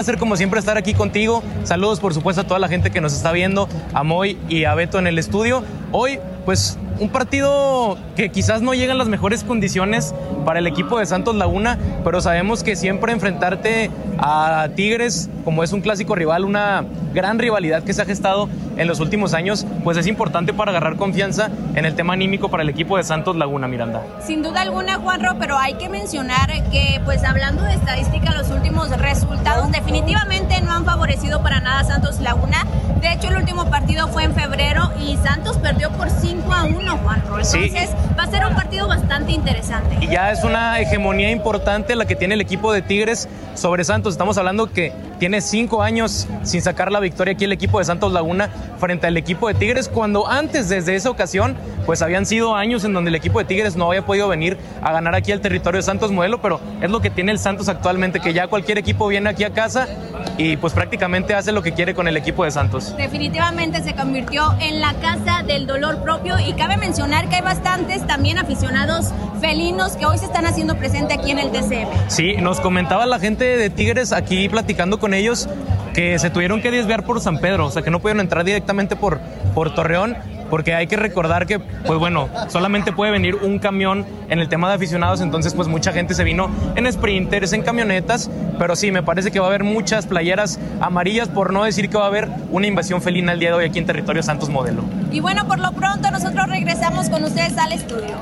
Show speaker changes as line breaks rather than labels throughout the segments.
placer como siempre estar aquí contigo. Saludos por supuesto a toda la gente que nos está viendo, a Moy y a Beto en el estudio. Hoy pues un partido que quizás no llega en las mejores condiciones para el equipo de Santos Laguna, pero sabemos que siempre enfrentarte a Tigres, como es un clásico rival, una gran rivalidad que se ha gestado en los últimos años, pues es importante para agarrar confianza en el tema anímico para el equipo de Santos Laguna, Miranda.
Sin duda alguna, Juanro, pero hay que mencionar que, pues hablando de estadística, los últimos resultados definitivamente no han favorecido para nada a Santos Laguna. De hecho, el último partido fue en febrero y Santos perdió por 5-1, Juanro. Entonces, sí, va a ser un partido bastante interesante.
Y ya es una hegemonía importante la que tiene el equipo de Tigres sobre Santos. Estamos hablando que tiene 5 años sin sacar la victoria aquí el equipo de Santos Laguna frente al equipo de Tigres, cuando antes, desde esa ocasión, pues habían sido años en donde el equipo de Tigres no había podido venir a ganar aquí al territorio de Santos Modelo, pero es lo que tiene el Santos actualmente, que ya cualquier equipo viene aquí a casa y pues prácticamente hace lo que quiere con el equipo de Santos.
Definitivamente se convirtió en la casa del dolor propio y cabe mencionar que hay bastantes también aficionados felinos que hoy se están haciendo presente aquí en el TCM.
Sí, nos comentaba la gente de Tigres aquí platicando con ellos que se tuvieron que desviar por San Pedro, o sea que no pudieron entrar directamente por Torreón, porque hay que recordar que, pues bueno, solamente puede venir un camión en el tema de aficionados, entonces pues mucha gente se vino en sprinters, en camionetas, pero sí, me parece que va a haber muchas playeras amarillas, por no decir que va a haber una invasión felina el día de hoy aquí en territorio Santos Modelo.
Y bueno, por lo pronto nosotros regresamos con ustedes al estudio.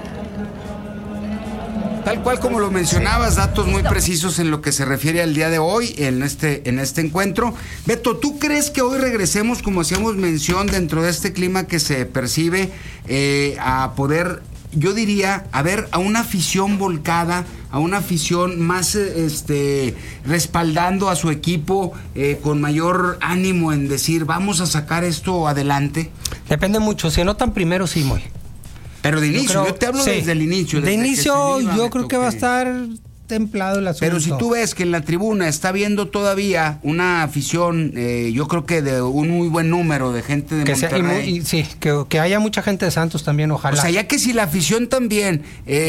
Tal cual como lo mencionabas, datos muy precisos en lo que se refiere al día de hoy, en este encuentro. Beto, ¿tú crees que hoy regresemos, como hacíamos mención, dentro de este clima que se percibe, a poder, yo diría, a ver, a una afición volcada, a una afición más respaldando a su equipo, con mayor ánimo en decir, vamos a sacar esto adelante?
Depende mucho, si anotan primero, sí, Moy.
Pero de inicio, yo te hablo sí, desde el inicio.
De inicio yo creo que va a estar templado el asunto.
Pero si tú ves que en la tribuna está viendo todavía una afición, yo creo que de un muy buen número de gente de Monterrey.
Sí, que haya mucha gente de Santos también, ojalá.
O sea, ya que si la afición también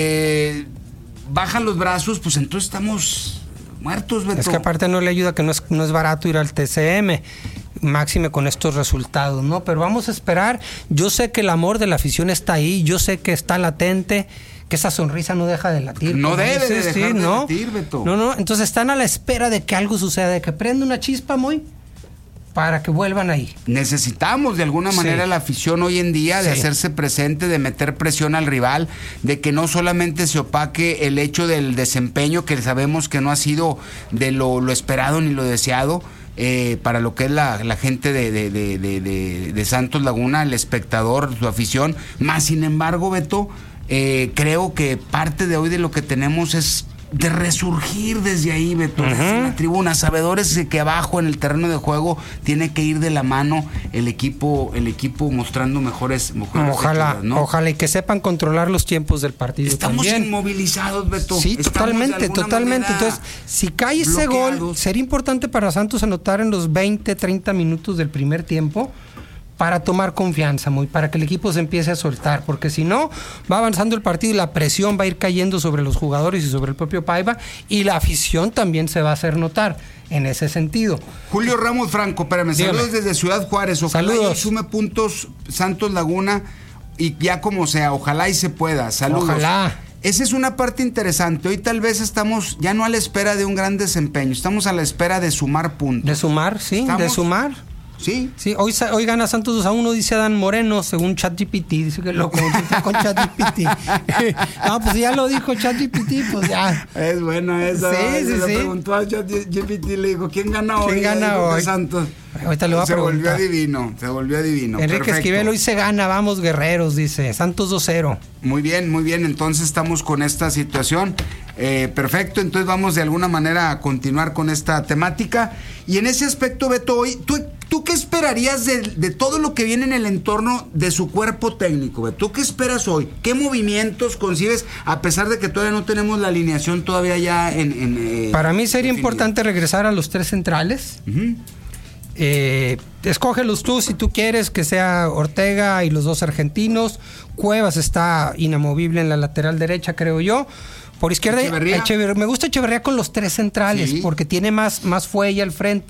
baja los brazos, pues entonces estamos muertos, Beto.
Es que aparte no le ayuda que no es barato ir al TCM. Máxime con estos resultados, ¿no? Pero vamos a esperar. Yo sé que el amor de la afición está ahí, yo sé que está latente, que esa sonrisa no deja de latir.
No debe de dejar de latir, Beto.
No, entonces están a la espera de que algo suceda, de que prenda una chispa, Moy, para que vuelvan ahí.
Necesitamos de alguna manera la afición hoy en día de hacerse presente, de meter presión al rival, de que no solamente se opaque el hecho del desempeño, que sabemos que no ha sido de lo esperado ni lo deseado, para lo que es la gente de Santos Laguna, el espectador, su afición. Más sin embargo, Beto, creo que parte de hoy de lo que tenemos es de resurgir desde ahí, Beto, desde la tribuna, sabedores de que abajo en el terreno de juego tiene que ir de la mano el equipo mostrando mejores
ojalá, hechos, ¿no? Ojalá, y que sepan controlar los tiempos del partido.
Estamos
también
inmovilizados, Beto.
Sí, totalmente. Entonces, si cae ese gol, sería importante para Santos anotar en los 20, 30 minutos del primer tiempo, para tomar confianza, para que el equipo se empiece a soltar, porque si no, va avanzando el partido y la presión va a ir cayendo sobre los jugadores y sobre el propio Paiva, y la afición también se va a hacer notar en ese sentido.
Julio Ramos Franco, espérame, saludos desde Ciudad Juárez, ojalá y sume puntos Santos Laguna, y ya como sea, ojalá y se pueda, saludos.
Ojalá.
Esa es una parte interesante. Hoy tal vez estamos ya no a la espera de un gran desempeño, estamos a la espera de sumar puntos.
De sumar, sí, de sumar.
Sí.
Sí, hoy gana Santos 2-1, dice Adán Moreno, según ChatGPT, dice que lo consulta con ChatGPT. No, pues ya lo dijo ChatGPT, pues ya.
Es bueno eso. Sí. Le preguntó a ChatGPT, le dijo, ¿quién gana hoy?
¿Quién gana hoy?
Santos.
Ahorita le voy a preguntar.
Se volvió adivino.
Enrique Esquivel, hoy se gana, vamos guerreros, dice, Santos 2-0.
Muy bien, entonces estamos con esta situación. Perfecto, entonces vamos de alguna manera a continuar con esta temática. Y en ese aspecto, Beto, hoy, ¿tú qué esperarías de todo lo que viene en el entorno de su cuerpo técnico, Beto? ¿Tú qué esperas hoy? ¿Qué movimientos concibes, a pesar de que todavía no tenemos la alineación todavía ya
Para mí sería importante regresar a los 3 centrales. Escógelos tú si tú quieres, que sea Ortega y los 2 argentinos. Cuevas está inamovible en la lateral derecha, creo yo. Por izquierda, me gusta Echeverría con los tres centrales, porque tiene más fuelle al frente.